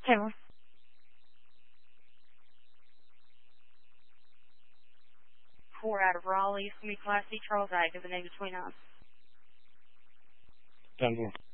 Taylor. 4 out of Raleigh, semi-class C, Charles Ag, of the name between us. 10-4.